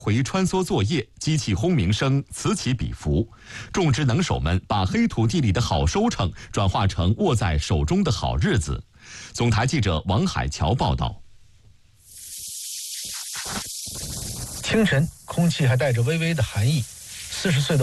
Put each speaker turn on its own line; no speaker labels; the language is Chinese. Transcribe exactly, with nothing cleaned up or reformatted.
回穿梭作业，机器轰鸣声此起彼伏，种植能手们把黑土地里的好收成转化成握在手中的好日子。总台记者王海桥报道。
清晨，空气还带着微微的寒意。四十岁的